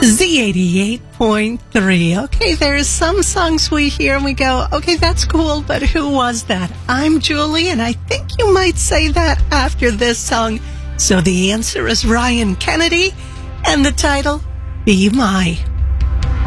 Z88.3. Okay, there's some songs we hear and we go, okay, that's cool, but who was that? I'm Julie, and I think you might say that after this song. So the answer is Ryan Kennedy, and the title, Be My.